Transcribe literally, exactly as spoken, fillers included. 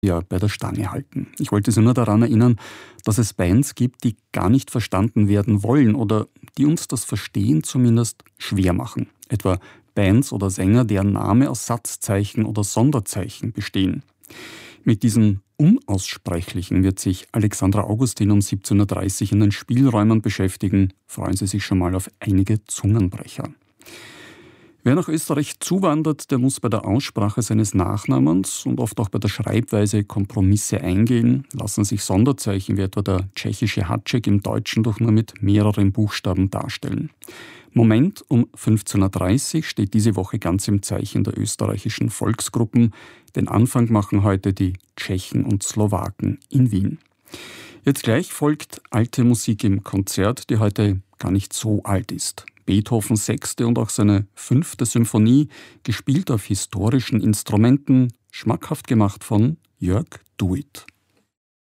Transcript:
ja bei der Stange halten. Ich wollte Sie nur daran erinnern, dass es Bands gibt, die gar nicht verstanden werden wollen oder die uns das Verstehen zumindest schwer machen. Etwa Bands oder Sänger, deren Name aus Satzzeichen oder Sonderzeichen bestehen. Mit diesen Unaussprechlichen wird sich Alexandra Augustin um siebzehn Uhr dreißig in den Spielräumen beschäftigen. Freuen Sie sich schon mal auf einige Zungenbrecher. Wer nach Österreich zuwandert, der muss bei der Aussprache seines Nachnamens und oft auch bei der Schreibweise Kompromisse eingehen, lassen sich Sonderzeichen wie etwa der tschechische Haček im Deutschen doch nur mit mehreren Buchstaben darstellen. Moment um fünfzehn Uhr dreißig steht diese Woche ganz im Zeichen der österreichischen Volksgruppen. Den Anfang machen heute die Tschechen und Slowaken in Wien. Jetzt gleich folgt alte Musik im Konzert, die heute gar nicht so alt ist. Beethovens sechste und auch seine fünfte Symphonie, gespielt auf historischen Instrumenten, schmackhaft gemacht von Jörg Duit.